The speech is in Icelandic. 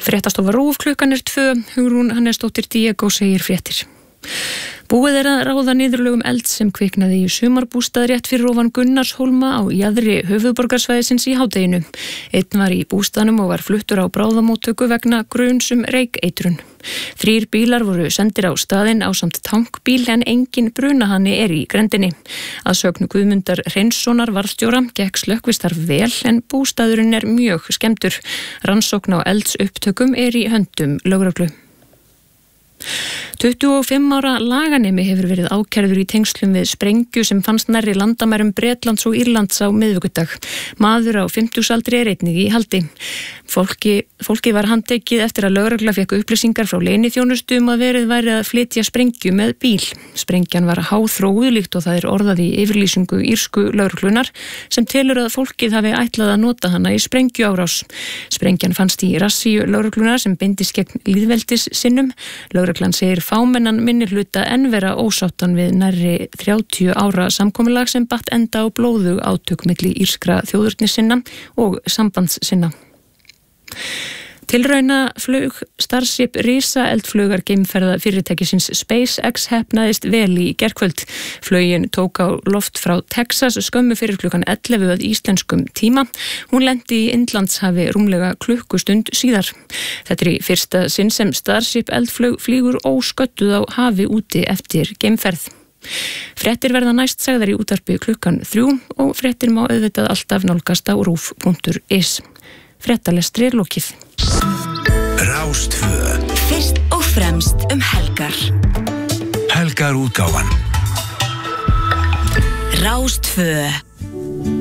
Fréttastofa RÚV, klukkan 2, Hugrún Hannesdóttir Diego segir fréttir. Búið að ráða niðurlögum elds sem kviknaði í sumarbústað rétt fyrir ofan Gunnarshólma á jaðri höfuðborgarsvæðisins í hádeginu. Einn var í bústaðnum og var fluttur á bráðamóttöku vegna gruns reykeitrun. 3 bílar voru sendir á staðinn ásamt tankbíl en engin brunahani í grenndinni. Að sögn Guðmundar Hreinssonar varðstjóra gekk slökkvistarf vel en bústaðurinn mjög skemmdur. Rannsókn á eldsupptökum í höndum lögreglu. 25 ára laganemi hefur verið ákærður í tengslum við sprengju sem fannst nærri landamærum Bretlands og Írlands á miðvikudag. Maður á 50-aldri einnig í haldi. Fólkið var handtekið eftir að lögregla fékk upplýsingar frá leyniþjónustu að verið væri að flytja sprengju með bíl. Sprengjan var háþróuð líkt og það orðað í yfirlýsingu írsku lögreglunar sem telur að fólkið hafi ætlað að nota hana í sprengjuárás. Sprengjan fannst í rassíu lögreglunar sem beindist gegn lýðveldis sinnum. Lögreglan segir fámennan minnihluta enn vera ósáttan við nærri 30 ára samkomulag sem batt enda á blóðug átök milli írskra þjóðurnissinna og sambandssinna. Tilraunaflug Starship risaeldflugar geimferða fyrirtækisins SpaceX heppnaðist vel í gærkvöld. Flugin tók á loft frá Texas skömmu fyrir klukkan 11 að íslenskum tíma. Hún lenti í Indlandshafi rúmlega klukkustund síðar. Þetta í fyrsta sinn sem Starship eldflug flýgur ósköttuð á hafi úti eftir geimferð. Fréttir verða næst sagðar í útvarpi klukkan 3 og fréttir má auðvitað alltaf nálgast á rúv.is. Fréttalestri lokið. Rástvö. Fyrst og fremst helgar. Helgar útgáfan. Rástvö.